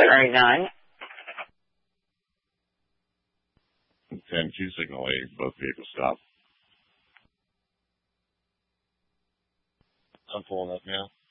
Very nice. 10-2 signal 8, both vehicles stop. I'm pulling up now.